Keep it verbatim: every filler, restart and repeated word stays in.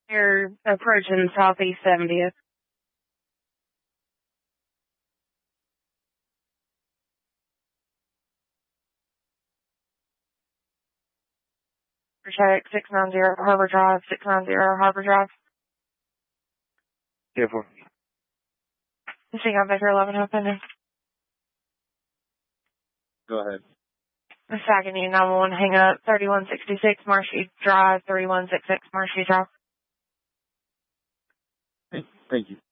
You're approaching Southeast seventieth. Check six nine zero Harbor Drive, six nine zero Harbor Drive. Yeah, for. You see got Baker eleven open? Go ahead. Saginaw nine one one, hang up, thirty-one sixty-six Marshy Drive, thirty-one sixty-six Marshy Drive. Thank you.